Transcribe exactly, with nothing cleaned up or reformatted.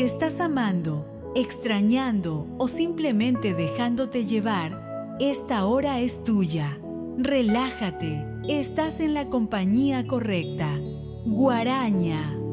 estás amando, extrañando o simplemente dejándote llevar, esta hora es tuya. Relájate, estás en la compañía correcta. Guaraña.